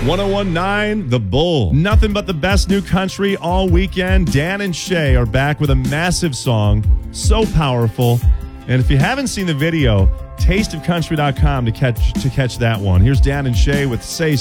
1019 The Bull. Nothing but the best new country all weekend. Dan and Shay are back with a massive song, so powerful. And if you haven't seen the video, tasteofcountry.com to catch that one. Here's Dan and Shay with Say